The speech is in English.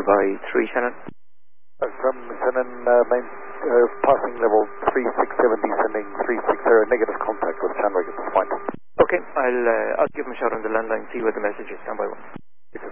by 3 Shannon. From Shannon, passing level 3670, descending 360, negative contact with Chandler at this point. Okay, I'll give him a shout on the landline, see what the message is. Stand by one.